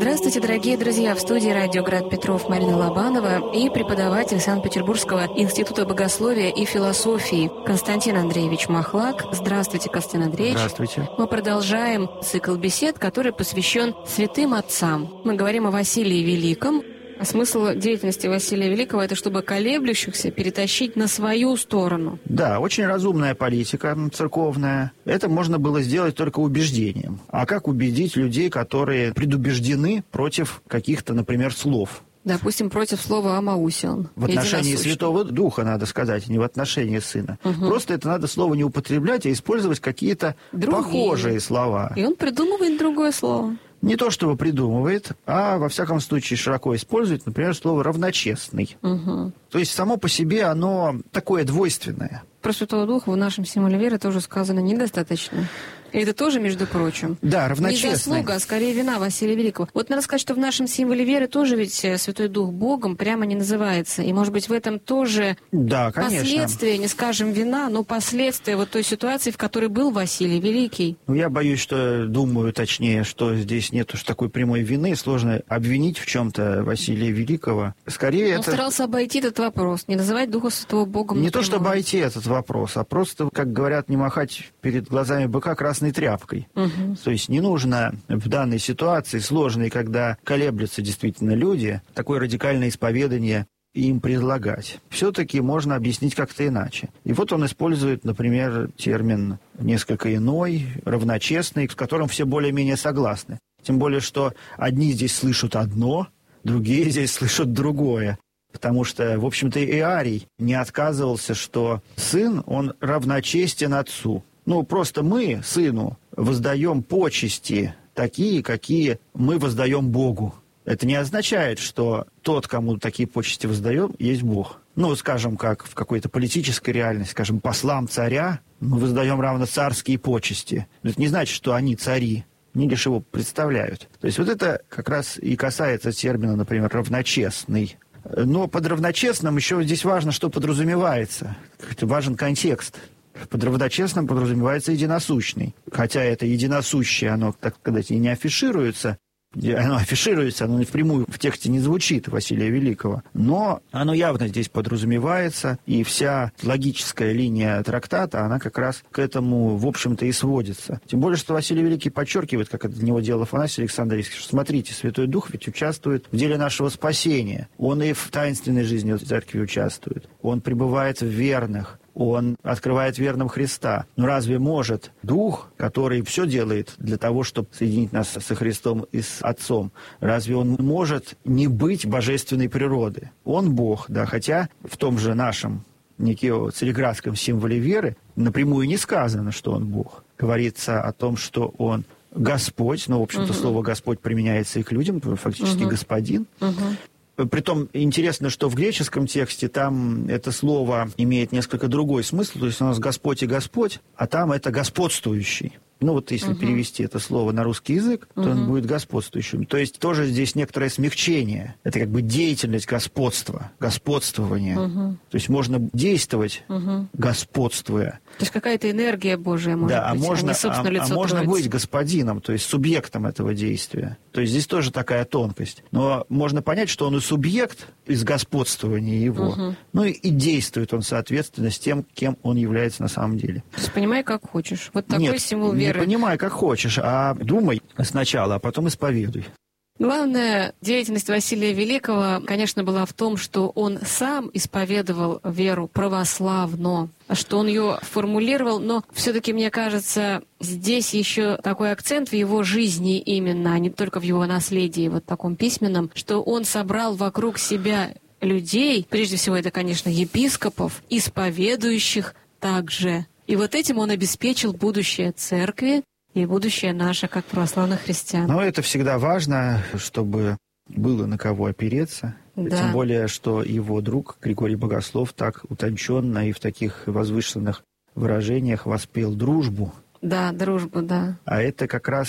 Здравствуйте, дорогие друзья! В студии радио «Град Петров» Марина Лобанова и преподаватель Санкт-Петербургского института богословия и философии Константин Андреевич Махлак. Здравствуйте, Константин Андреевич. Здравствуйте. Мы продолжаем цикл бесед, который посвящен святым отцам. Мы говорим о Василии Великом. А смысл деятельности Василия Великого – это чтобы колеблющихся перетащить на свою сторону. Да, очень разумная политика церковная. Это можно было сделать только убеждением. А как убедить людей, которые предубеждены против каких-то, например, слов? Допустим, против слова «амаусион». В отношении Святого Духа, надо сказать, не в отношении Сына. Просто это надо слово не употреблять, а использовать какие-то похожие слова. И он придумывает другое слово. Не то, что его придумывает, а, во всяком случае, широко использует, например, слово «равночестный». То есть само по себе оно такое двойственное. Про Святого Духа в нашем символе веры тоже сказано недостаточно. И это тоже, между прочим, да, равночестный. Не заслуга, а скорее вина Василия Великого. Вот надо сказать, что в нашем символе веры тоже ведь Святой Дух Богом прямо не называется. И, может быть, в этом тоже последствия, не скажем вина, но последствия вот той ситуации, в которой был Василий Великий. Ну, я боюсь, что здесь нет уж такой прямой вины. Сложно обвинить в чем-то Василия Великого. Скорее, он старался обойти этот вопрос, не называть Духа Святого Богом. Не то, чтобы обойти этот вопрос, а просто, как говорят, не махать перед глазами быка красной тряпкой. То есть не нужно в данной ситуации, сложной, когда колеблются действительно люди, такое радикальное исповедание им предлагать. Все-таки можно объяснить как-то иначе. И вот он использует, например, термин несколько иной, равночестный, с которым все более-менее согласны. Тем более, что одни здесь слышат одно, другие здесь слышат другое. Потому что, в общем-то, и Арий не отказывался, что сын, он равночестен отцу. Ну, просто мы, сыну, воздаем почести такие, какие мы воздаем Богу. Это не означает, что тот, кому такие почести воздаем, есть Бог. Ну, скажем, как в какой-то политической реальности, скажем, послам царя мы воздаем равно царские почести. Но это не значит, что они цари. Они лишь его представляют. То есть вот это как раз и касается термина, например, равночестный. Но под равночестным еще здесь важно, что подразумевается. Важен контекст. Под равночестным подразумевается единосущный. Хотя это единосущее, оно, так сказать, и не афишируется. Оно афишируется, оно впрямую в тексте не звучит Василия Великого. Но оно явно здесь подразумевается, и вся логическая линия трактата, она как раз к этому, в общем-то, и сводится. Тем более, что Василий Великий подчеркивает, как это для него делал Афанасий Александрович, что, смотрите, Святой Дух ведь участвует в деле нашего спасения. Он и в таинственной жизни церкви участвует. Он пребывает в верных. Он открывает верным Христа. Но разве может Дух, который все делает для того, чтобы соединить нас со Христом и с Отцом, разве он может не быть божественной природы? Он Бог, да, хотя в том же нашем цареградском символе веры напрямую не сказано, что он Бог. Говорится о том, что он Господь, но, в общем-то, слово «Господь» применяется и к людям, фактически «господин». Притом интересно, что в греческом тексте там это слово имеет несколько другой смысл, то есть у нас «Господь» и «Господь», а там это «господствующий». Ну вот если перевести это слово на русский язык, то он будет господствующим. То есть тоже здесь некоторое смягчение. Это как бы деятельность господства, господствование. То есть можно действовать, господствуя. То есть какая-то энергия Божия может быть, можно быть господином, то есть субъектом этого действия. То есть здесь тоже такая тонкость. Но можно понять, что он и субъект из господствования его, ну и действует он соответственно с тем, кем он является на самом деле. То есть понимай, как хочешь. Вот такой символ веры. Не понимай, как хочешь, а думай сначала, а потом исповедуй. Главная деятельность Василия Великого, конечно, была в том, что он сам исповедовал веру православно, что он ее формулировал, но все-таки, мне кажется, здесь еще такой акцент в его жизни именно, а не только в его наследии, вот таком письменном, что он собрал вокруг себя людей, прежде всего это, конечно, епископов, исповедующих также. И вот этим он обеспечил будущее церкви и будущее наше, как православных христиан. Но это всегда важно, чтобы было на кого опереться. Да. Тем более, что его друг Григорий Богослов так утонченно и в таких возвышенных выражениях воспел дружбу. Да, дружбу, да. А это как раз